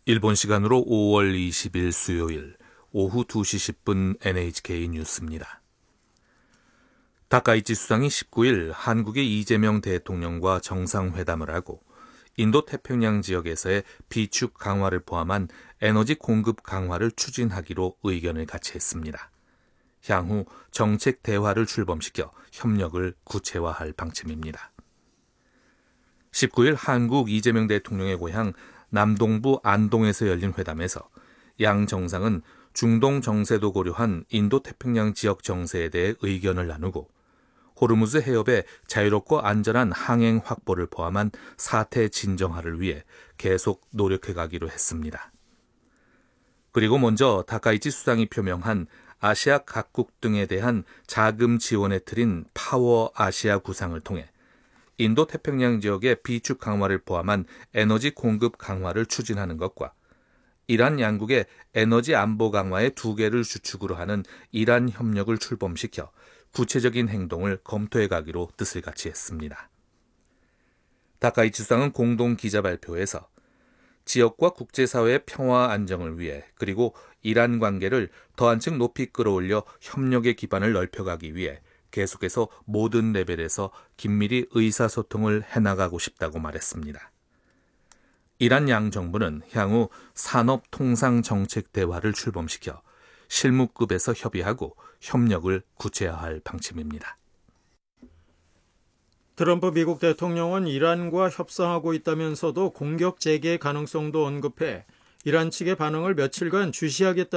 일본 시간으로 5월 20일 수요일 오후 2시 10분 NHK 뉴스입니다. 다카이치 수상이 19일 한국의 이재명 대통령과 정상회담을 하고 인도 태평양 지역에서의 비축 강화를 포함한 에너지 공급 강화를 추진하기로 의견을 같이 했습니다. 향후 정책 대화를 출범시켜 협력을 구체화할 방침입니다. 19일 한국 이재명 대통령의 고향 남동부 안동에서 열린 회담에서 양 정상은 중동 정세도 고려한 인도 태평양 지역 정세에 대해 의견을 나누고 호르무즈 해협의 자유롭고 안전한 항행 확보를 포함한 사태 진정화를 위해 계속 노력해 가기로 했습니다. 그리고 먼저 다카이치 수상이 표명한 아시아 각국 등에 대한 자금 지원에 틀인 파워 아시아 구상을 통해 인도 태평양 지역의 비축 강화를 포함한 에너지 공급 강화를 추진하는 것과 이란 양국의 에너지 안보 강화의 두 개를 주축으로 하는 이란 협력을 출범시켜 구체적인 행동을 검토해 가기로 뜻을 같이 했습니다. 다카이치 수상은 공동 기자 발표에서 지역과 국제사회의 평화 안정을 위해 그리고 이란 관계를 더 한층 높이 끌어올려 협력의 기반을 넓혀가기 위해 계속해서 모든 레벨에서 긴밀히 의사소통을 해나가고 싶다고 말했습니다. 이란 양 정부는 향후 산업통상정책 대화를 출범시켜 실무급에서 협의하고 협력을 구체화할 방침입니다. 트럼프 미국 대통령은 이란과 협상하고 있다면서도 공격 재개 가능성도 언급해 이란 측의 반응을 며칠간 주시하겠다는